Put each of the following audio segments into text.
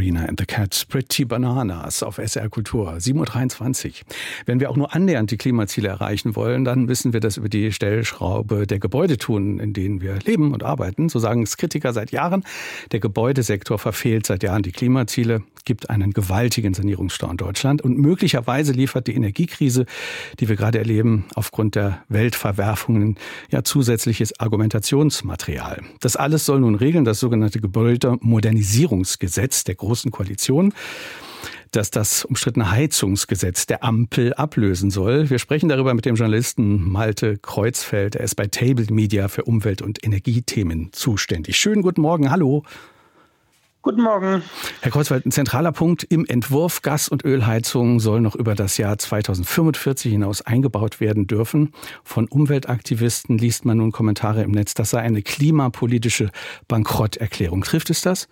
Sabrina and the Cat, Pretty Bananas auf SR Kultur, 7.23 Uhr. Wenn wir auch nur annähernd die Klimaziele erreichen wollen, dann müssen wir das über die Stellschraube der Gebäude tun, in denen wir leben und arbeiten. So sagen es Kritiker seit Jahren. Der Gebäudesektor verfehlt seit Jahren die Klimaziele, gibt einen gewaltigen Sanierungsstau in Deutschland und möglicherweise liefert die Energiekrise, die wir gerade erleben, aufgrund der Weltverwerfungen ja zusätzliches Argumentationsmaterial. Das alles soll nun regeln, das sogenannte Gebäudemodernisierungsgesetz der Großen Koalition, das das umstrittene Heizungsgesetz der Ampel ablösen soll. Wir sprechen darüber mit dem Journalisten Malte Kreuzfeld. Er ist bei Table Media für Umwelt- und Energiethemen zuständig. Schönen guten Morgen, hallo. Guten Morgen. Herr Kreuzfeld, ein zentraler Punkt im Entwurf: Gas- und Ölheizung soll noch über das Jahr 2045 hinaus eingebaut werden dürfen. Von Umweltaktivisten liest man nun Kommentare im Netz, das sei eine klimapolitische Bankrotterklärung. Trifft es das?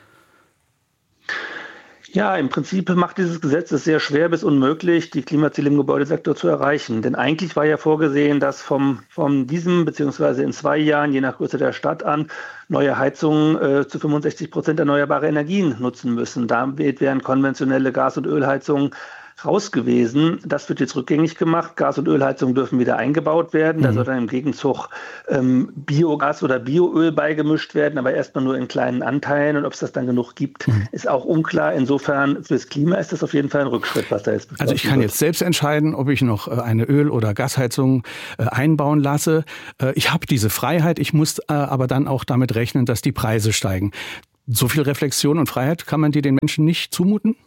Ja, im Prinzip macht dieses Gesetz es sehr schwer bis unmöglich, die Klimaziele im Gebäudesektor zu erreichen. Denn eigentlich war ja vorgesehen, dass von diesem bzw. in 2 Jahren, je nach Größe der Stadt an, neue Heizungen zu 65% erneuerbare Energien nutzen müssen. Damit wären konventionelle Gas- und Ölheizungen raus gewesen. Das wird jetzt rückgängig gemacht. Gas- und Ölheizungen dürfen wieder eingebaut werden. Da soll dann im Gegenzug Biogas oder Bioöl beigemischt werden, aber erstmal nur in kleinen Anteilen. Und ob es das dann genug gibt, ist auch unklar. Insofern fürs Klima ist das auf jeden Fall ein Rückschritt, was da jetzt beschlossen wird. Also ich kann jetzt selbst entscheiden, ob ich noch eine Öl- oder Gasheizung einbauen lasse. Ich habe diese Freiheit. Ich muss aber dann auch damit rechnen, dass die Preise steigen. So viel Reflexion und Freiheit kann man die den Menschen nicht zumuten?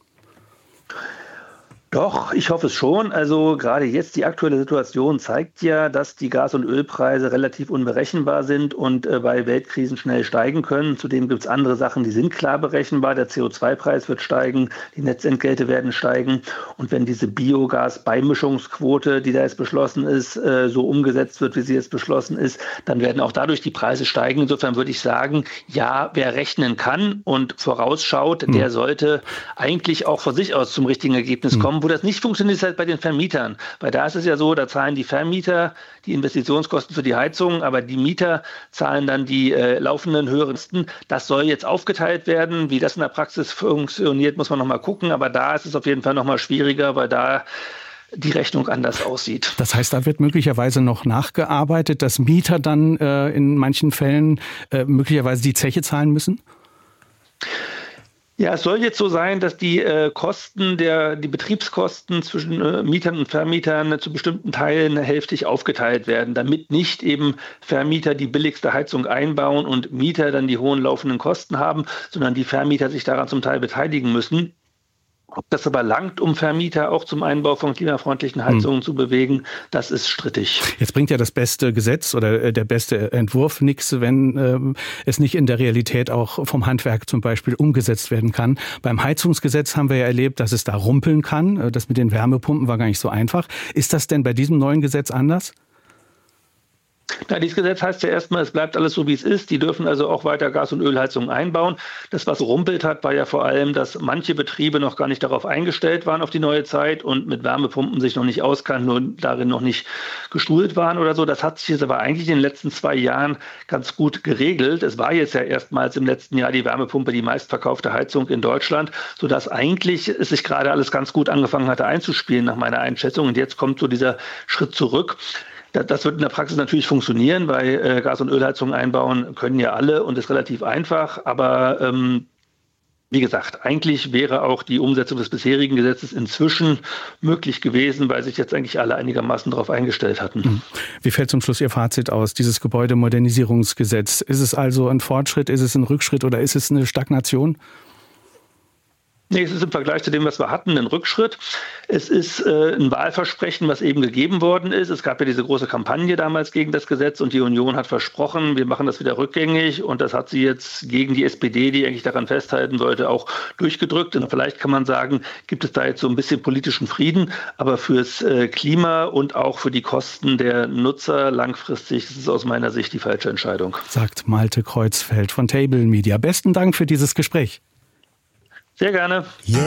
Doch, ich hoffe es schon. Also gerade jetzt die aktuelle Situation zeigt ja, dass die Gas- und Ölpreise relativ unberechenbar sind und bei Weltkrisen schnell steigen können. Zudem gibt es andere Sachen, die sind klar berechenbar. Der CO2-Preis wird steigen, die Netzentgelte werden steigen. Und wenn diese Biogas-Beimischungsquote, die da jetzt beschlossen ist, so umgesetzt wird, wie sie jetzt beschlossen ist, dann werden auch dadurch die Preise steigen. Insofern würde ich sagen, ja, wer rechnen kann und vorausschaut, der sollte eigentlich auch von sich aus zum richtigen Ergebnis kommen. Wo das nicht funktioniert, ist halt bei den Vermietern. Weil da ist es ja so, da zahlen die Vermieter die Investitionskosten für die Heizung, aber die Mieter zahlen dann die laufenden höheren Kosten. Das soll jetzt aufgeteilt werden. Wie das in der Praxis funktioniert, muss man noch mal gucken. Aber da ist es auf jeden Fall noch mal schwieriger, weil da die Rechnung anders aussieht. Das heißt, da wird möglicherweise noch nachgearbeitet, dass Mieter dann in manchen Fällen möglicherweise die Zeche zahlen müssen? Ja, es soll jetzt so sein, dass die die Betriebskosten zwischen Mietern und Vermietern zu bestimmten Teilen hälftig aufgeteilt werden, damit nicht eben Vermieter die billigste Heizung einbauen und Mieter dann die hohen laufenden Kosten haben, sondern die Vermieter sich daran zum Teil beteiligen müssen. Ob das aber langt, um Vermieter auch zum Einbau von klimafreundlichen Heizungen zu bewegen, das ist strittig. Jetzt bringt ja das beste Gesetz oder der beste Entwurf nichts, wenn es nicht in der Realität auch vom Handwerk zum Beispiel umgesetzt werden kann. Beim Heizungsgesetz haben wir ja erlebt, dass es da rumpeln kann. Das mit den Wärmepumpen war gar nicht so einfach. Ist das denn bei diesem neuen Gesetz anders? Na, dieses Gesetz heißt ja erstmal, es bleibt alles so, wie es ist. Die dürfen also auch weiter Gas- und Ölheizungen einbauen. Das, was rumpelt hat, war ja vor allem, dass manche Betriebe noch gar nicht darauf eingestellt waren, auf die neue Zeit und mit Wärmepumpen sich noch nicht auskannten und darin noch nicht geschult waren oder so. Das hat sich jetzt aber eigentlich in den letzten 2 Jahren ganz gut geregelt. Es war jetzt ja erstmals im letzten Jahr die Wärmepumpe die meistverkaufte Heizung in Deutschland, sodass eigentlich es sich gerade alles ganz gut angefangen hatte einzuspielen nach meiner Einschätzung. Und jetzt kommt so dieser Schritt zurück. Das wird in der Praxis natürlich funktionieren, weil Gas- und Ölheizungen einbauen können ja alle und ist relativ einfach. Aber wie gesagt, eigentlich wäre auch die Umsetzung des bisherigen Gesetzes inzwischen möglich gewesen, weil sich jetzt eigentlich alle einigermaßen darauf eingestellt hatten. Wie fällt zum Schluss Ihr Fazit aus, dieses Gebäudemodernisierungsgesetz? Ist es also ein Fortschritt, ist es ein Rückschritt oder ist es eine Stagnation? Nee, es ist im Vergleich zu dem, was wir hatten, ein Rückschritt. Es ist ein Wahlversprechen, was eben gegeben worden ist. Es gab ja diese große Kampagne damals gegen das Gesetz und die Union hat versprochen, wir machen das wieder rückgängig und das hat sie jetzt gegen die SPD, die eigentlich daran festhalten wollte, auch durchgedrückt. Und vielleicht kann man sagen, gibt es da jetzt so ein bisschen politischen Frieden, aber fürs Klima und auch für die Kosten der Nutzer langfristig ist es aus meiner Sicht die falsche Entscheidung. Sagt Malte Kreuzfeld von Table Media. Besten Dank für dieses Gespräch. Sehr gerne. Yeah.